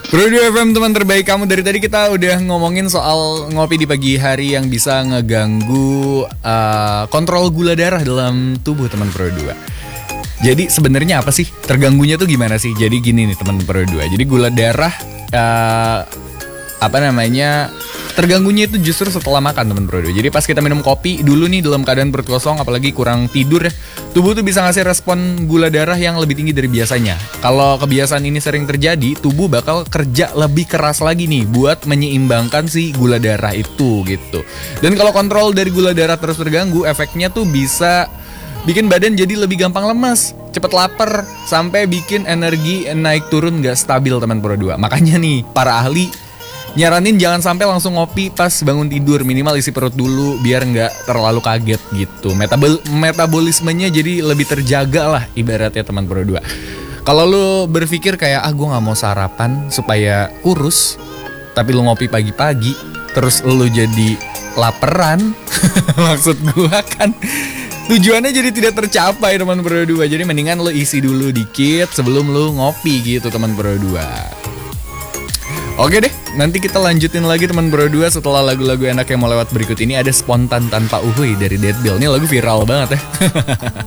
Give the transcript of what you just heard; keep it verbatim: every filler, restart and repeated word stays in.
Pro dua F M, teman terbaik kamu. Dari tadi kita udah ngomongin soal ngopi di pagi hari yang bisa ngeganggu uh, kontrol gula darah dalam tubuh teman Pro dua. Jadi sebenarnya apa sih? Terganggunya tuh gimana sih? Jadi gini nih teman Pro dua. Jadi gula darah uh, apa namanya? Terganggunya itu justru setelah makan teman Pro dua. Jadi pas kita minum kopi dulu nih dalam keadaan perut kosong, apalagi kurang tidur ya, tubuh tuh bisa ngasih respon gula darah yang lebih tinggi dari biasanya. Kalau kebiasaan ini sering terjadi, tubuh bakal kerja lebih keras lagi nih buat menyeimbangkan si gula darah itu gitu. Dan kalau kontrol dari gula darah terus terganggu, efeknya tuh bisa bikin badan jadi lebih gampang lemas, cepet lapar, sampai bikin energi naik turun gak stabil teman Pro dua. Makanya nih para ahli nyaranin jangan sampai langsung ngopi pas bangun tidur, minimal isi perut dulu biar nggak terlalu kaget gitu. Metabol metabolismenya jadi lebih terjaga lah ibaratnya teman Pro dua. Kalau lu berpikir kayak ah gue nggak mau sarapan supaya kurus, tapi lu ngopi pagi-pagi terus lu jadi laperan, maksud gue kan tujuannya jadi tidak tercapai teman Pro dua. Jadi mendingan lu isi dulu dikit sebelum lu ngopi gitu teman Pro dua. Oke deh, nanti kita lanjutin lagi teman Pro dua setelah lagu-lagu enak yang mau lewat berikut ini. Ada Spontan Tanpa Uhuy dari Dead Bill. Ini lagu viral banget ya.